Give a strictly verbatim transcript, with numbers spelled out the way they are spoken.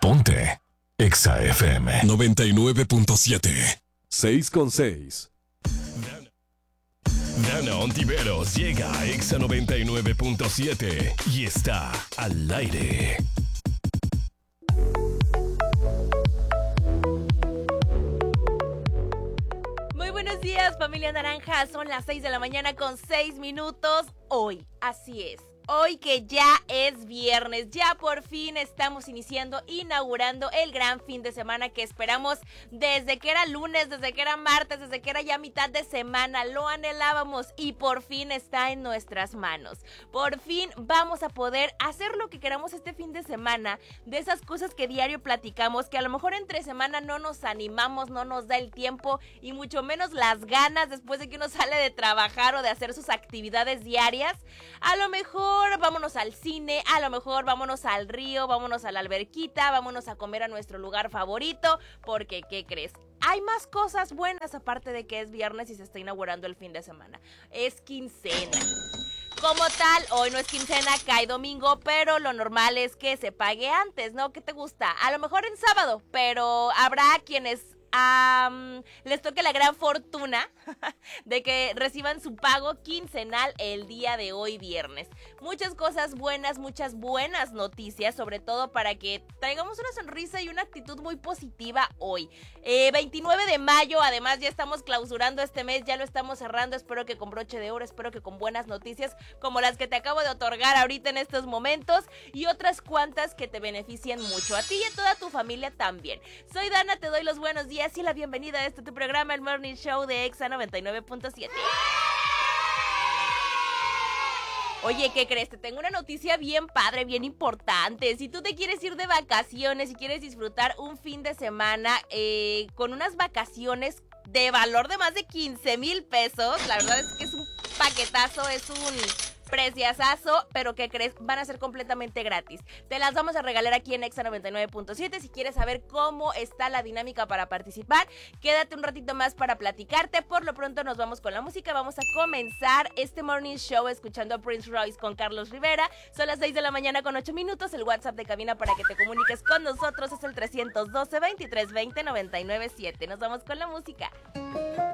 Ponte Exa F M noventa y nueve punto siete. seis con seis. Dana Ontiveros llega a Exa noventa y nueve punto siete y está al aire. Muy buenos días, familia naranja. Son las seis de la mañana con seis minutos. Hoy, así es. Hoy que ya es viernes, ya por fin estamos iniciando, inaugurando el gran fin de semana que esperamos desde que era lunes, desde que era martes, desde que era ya mitad de semana. Lo anhelábamos y por fin está en nuestras manos. Por fin vamos a poder hacer lo que queramos este fin de semana, de esas cosas que diario platicamos, que a lo mejor entre semana no nos animamos, no nos da el tiempo y mucho menos las ganas después de que uno sale de trabajar o de hacer sus actividades diarias. A lo mejor vámonos al cine, a lo mejor vámonos al río, vámonos a la alberquita, vámonos a comer a nuestro lugar favorito, porque ¿qué crees? Hay más cosas buenas aparte de que es viernes y se está inaugurando el fin de semana. Es quincena. Como tal, hoy no es quincena, cae domingo, pero lo normal es que se pague antes, ¿no? ¿Qué te gusta? A lo mejor en sábado, pero habrá quienes Um, les toque la gran fortuna de que reciban su pago quincenal el día de hoy viernes. Muchas cosas buenas, muchas buenas noticias, sobre todo para que traigamos una sonrisa y una actitud muy positiva hoy. Eh, veintinueve de mayo, además ya estamos clausurando este mes, ya lo estamos cerrando, espero que con broche de oro, espero que con buenas noticias como las que te acabo de otorgar ahorita en estos momentos y otras cuantas que te beneficien mucho, a ti y a toda tu familia también. Soy Dana, te doy los buenos días y la bienvenida a este tu programa, el Morning Show de Exa noventa y nueve punto siete. Oye, ¿qué crees? Te tengo una noticia bien padre, bien importante. Si tú te quieres ir de vacaciones y quieres disfrutar un fin de semana eh, con unas vacaciones de valor de más de quince mil pesos, la verdad es que es un paquetazo, es un preciazazo, pero ¿qué crees? Van a ser completamente gratis. Te las vamos a regalar aquí en Exa noventa y nueve punto siete. Si quieres saber cómo está la dinámica para participar, quédate un ratito más para platicarte. Por lo pronto nos vamos con la música. Vamos a comenzar este morning show escuchando a Prince Royce con Carlos Rivera. Son las seis de la mañana con ocho minutos. El WhatsApp de cabina para que te comuniques con nosotros es el trescientos doce, veintitrés veinte, noventa y nueve siete. Nos vamos con la música.